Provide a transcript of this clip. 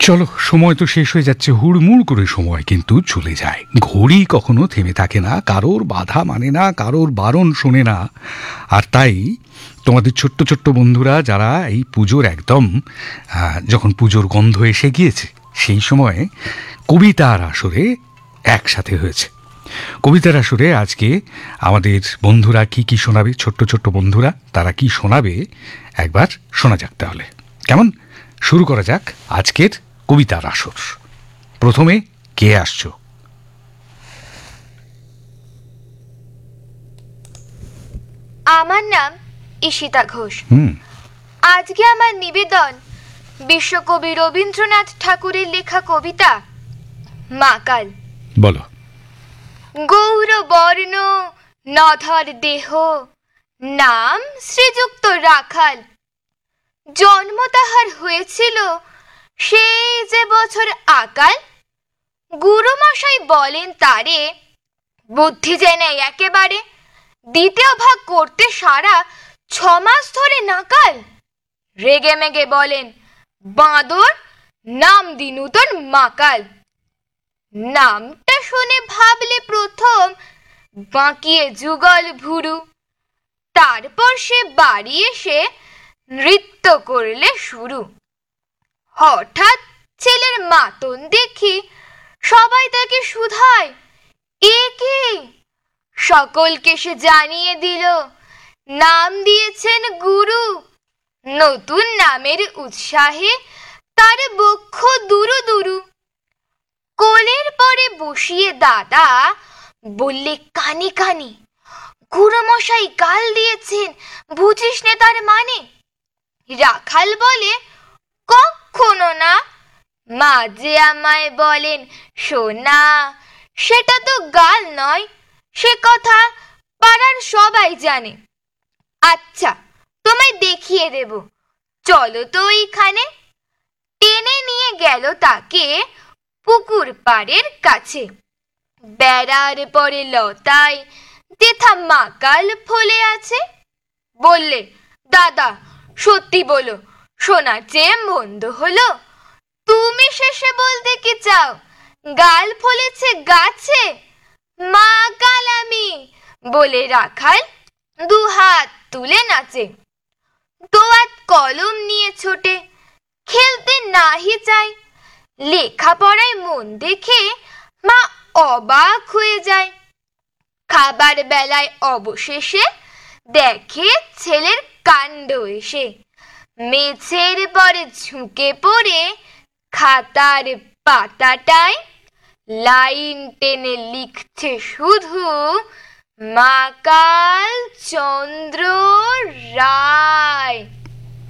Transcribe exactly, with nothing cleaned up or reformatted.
চলো, সময় তো শেষ হয়ে যাচ্ছে, হুড়মুড় করে সময় কিন্তু চলে যায়। ঘড়ি কখনো থেমে থাকে না, কারোর বাধা মানে না, কারোর বারণ শোনে না। আর তাই তোমাদের ছোট্ট ছোট্ট বন্ধুরা যারা এই পুজোর একদম যখন পুজোর গন্ধ এসে গিয়েছে, সেই সময় কবিতার আসরে একসাথে হয়েছে। কবিতার আসরে আজকে আমাদের বন্ধুরা কি কি শোনাবে, ছোট্ট ছোট্ট বন্ধুরা তারা কি শোনাবে একবার শোনা যাক। তাহলে কেমন, শুরু করা যাক আজকের কবিতার আসর। প্রথমে কে আসছো? আমার নাম ঈশিতা ঘোষ। হুম আজকে আমার নিবেদন বিশ্বকবি রবীন্দ্রনাথ ঠাকুরের লেখা কবিতা মাকাল। বলো। গৌরবর্ণ নধর দেহ, নাম শ্রীযুক্ত রাখাল। জন্ম তাহার হয়েছিল সেই যে বছর আকাল। গুরুমশাই বলেন তারে, বুদ্ধি যায় না একেবারে, দ্বিতীয় ভাগ করতে সারা ছমাস ধরে নাকাল। রেগে মেগে বলেন, বাঁদর, নাম দি নূতন মাকাল। নামটা শুনে ভাবলে প্রথম বাঁকিয়ে যুগল ভুরু, তারপর সে বাড়ি এসে নৃত্য করলে শুরু। হঠাৎ ছেলের মাতন দেখি সবাই তাকে শুধায়, এ কি? সকলকে সে জানিয়ে দিল, নাম দিয়েছেন গুরু। নতুন নামের উৎসাহে তার বক্ষ দুরু দুরু। কোলের পরে বসিয়ে দাদা বললে কানে কানে, গুরুমশাই গাল দিয়েছেন, বুঝিস নে তার মানে। রাখাল বলে, কখনো না। মা যে আমায় বলেন, সোনা, সেটা তো গাল নয়, সে কথা পাড়ার সবাই জানে। আচ্ছা, তোমায় দেখিয়ে দেব, চলো তো এইখানে। টেনে নিয়ে গেল তাকে পুকুর পাড়ের কাছে। বেড়ার পরে লতায় যেথা মাকাল ফলে আছে। বললে, দাদা সত্যি বলো, সোনার চেয়ে মন্দ হলো? তুমি শেষে বলতে কি চাও, গাল ফলেছে গাছে? মাকাল আমি, বলে রাখাল দু হাত তুলে নাচে। দোয়াত কলম নিয়ে ছোটে, খেলতে নাহি চায়। লেখাপড়ায় মন দেখে মা অবাক হয়ে যায়। খাবার বেলায় অবশেষে দেখে ছেলের কাণ্ড এসে। মেঝের পরে ঝুঁকে পড়ে খাতার পাতাটায় লাইন টেনে লিখছে শুধু, মাকাল চন্দ্র রা